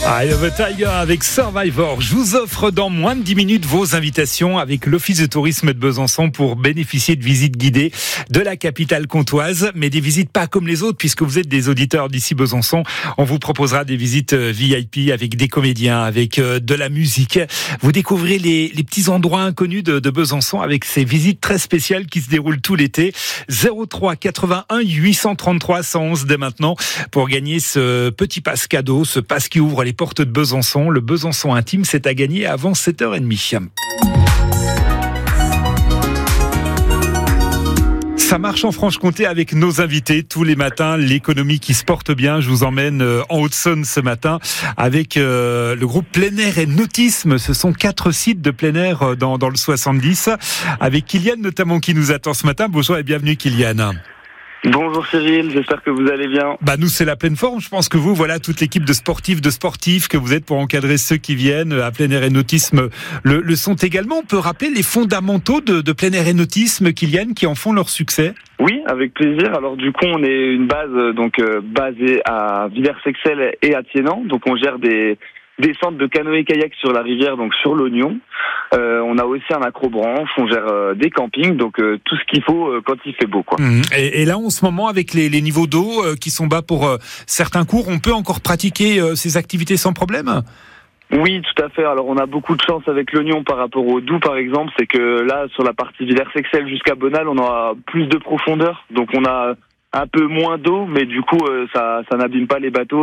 Eye of a Tiger avec Survivor. Je vous offre dans moins de 10 minutes vos invitations avec l'Office de tourisme de Besançon pour bénéficier de visites guidées de la capitale comtoise, mais des visites pas comme les autres puisque vous êtes des auditeurs d'ici Besançon. On vous proposera des visites VIP avec des comédiens, avec de la musique. Vous découvrez les petits endroits inconnus de Besançon avec ces visites très spéciales qui se déroulent tout l'été. 03 81 833 111 dès maintenant pour gagner ce petit passe cadeau, ce passe qui ouvre les portes de Besançon. Le Besançon intime, c'est à gagner avant 7h30. Ça marche en Franche-Comté avec nos invités tous les matins. L'économie qui se porte bien. Je vous emmène en Haute-Saône ce matin avec le groupe Plein Air et Nautisme. Ce sont 4 sites de plein air dans le 70. Avec Kylian notamment qui nous attend ce matin. Bonjour et bienvenue Kylian. Bonjour Cyril, j'espère que vous allez bien. Nous c'est la pleine forme, je pense que vous, voilà toute l'équipe de sportifs que vous êtes pour encadrer ceux qui viennent à Plein Air et Nautisme le sont également. On peut rappeler les fondamentaux de Plein Air et Nautisme, Kylian, qui en font leur succès? Oui, avec plaisir. Alors du coup on est une base basée à Villers-Sexel et à Thiénant, donc on gère des centres de canoë-kayak sur la rivière, donc sur l'Oignon. On a aussi un accrobranche, on gère des campings, donc tout ce qu'il faut quand il fait beau, quoi. Et là, en ce moment, avec les niveaux d'eau qui sont bas pour certains cours, on peut encore pratiquer ces activités sans problème? Oui, tout à fait. Alors on a beaucoup de chance avec l'Oignon par rapport au Doubs, par exemple, c'est que là, sur la partie Villers-Sexel jusqu'à Bonal, on a plus de profondeur, donc on a un peu moins d'eau, mais du coup, ça n'abîme pas les bateaux.